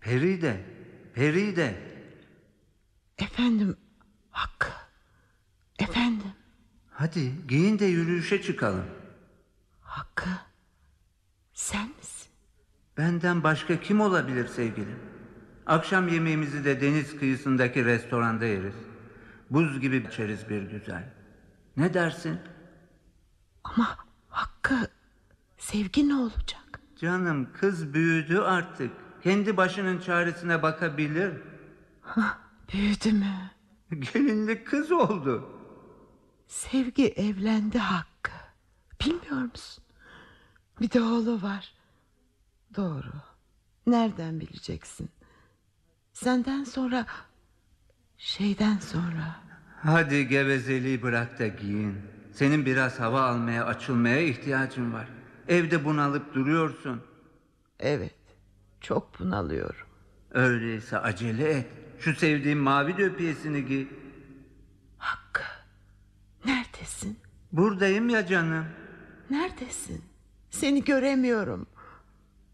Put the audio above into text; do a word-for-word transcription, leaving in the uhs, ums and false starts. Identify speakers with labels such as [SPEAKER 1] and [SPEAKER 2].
[SPEAKER 1] Feride, Feride.
[SPEAKER 2] Efendim Hakkı. Efendim.
[SPEAKER 1] Hadi giyin de yürüyüşe çıkalım.
[SPEAKER 2] Hakkı, sen misin?
[SPEAKER 1] Benden başka kim olabilir sevgilim? Akşam yemeğimizi de deniz kıyısındaki restoranda yeriz. Buz gibi içeriz bir güzel. Ne dersin?
[SPEAKER 2] Ama Hakkı, Sevgi ne olacak?
[SPEAKER 1] Canım, kız büyüdü artık. Kendi başının çaresine bakabilir.
[SPEAKER 2] Hah, büyüdü mü?
[SPEAKER 1] Gelinlik kız oldu.
[SPEAKER 2] Sevgi evlendi Hakkı. Bilmiyor musun? Bir de oğlu var. Doğru. Nereden bileceksin? Senden sonra, şeyden sonra.
[SPEAKER 1] Hadi gevezeliği bırak da giyin. Senin biraz hava almaya, açılmaya ihtiyacın var. Evde bunalıp duruyorsun.
[SPEAKER 2] Evet, çok bunalıyorum.
[SPEAKER 1] Öyleyse acele et. Şu sevdiğim mavi döpiyesini giy.
[SPEAKER 2] Hakkı, neredesin?
[SPEAKER 1] Buradayım ya canım.
[SPEAKER 2] Neredesin? Seni göremiyorum.